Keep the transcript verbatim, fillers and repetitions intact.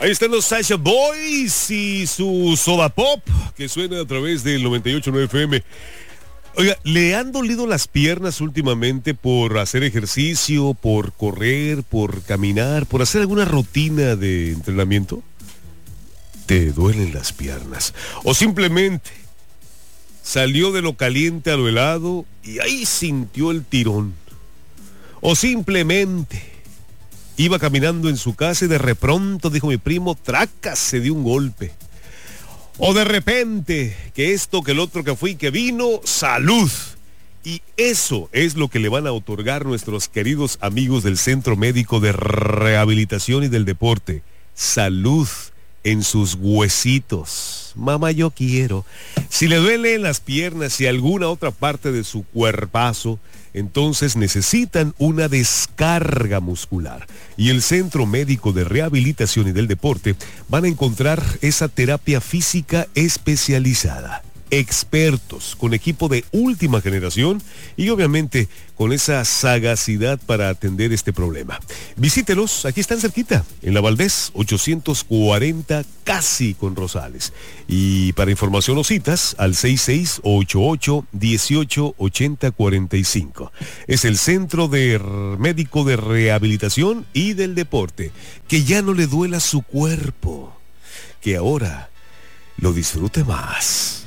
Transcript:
Ahí están los Sasha Boys y su Soda Pop, que suena a través del noventa y ocho punto nueve F M. Oiga, ¿le han dolido las piernas últimamente por hacer ejercicio, por correr, por caminar, por hacer alguna rutina de entrenamiento? ¿Te duelen las piernas? O simplemente salió de lo caliente a lo helado y ahí sintió el tirón. O simplemente iba caminando en su casa y de repronto, dijo mi primo, tracas, se dio un golpe. O de repente, que esto, que el otro, que fue y que vino, salud. Y eso es lo que le van a otorgar nuestros queridos amigos del Centro Médico de Rehabilitación y del Deporte. Salud en sus huesitos. Mamá, yo quiero. Si le duelen las piernas y alguna otra parte de su cuerpazo, entonces necesitan una descarga muscular. Y el Centro Médico de Rehabilitación y del Deporte van a encontrar esa terapia física especializada. Expertos, con equipo de última generación y obviamente con esa sagacidad para atender este problema. Visítelos, aquí están cerquita, en la Valdés ochocientos cuarenta, casi con Rosales. Y para información o citas, al seis seis ocho ocho, uno ocho, ocho cero cuatro cinco. Es el Centro de Médico de Rehabilitación y del Deporte. Que ya no le duela su cuerpo, que ahora lo disfrute más.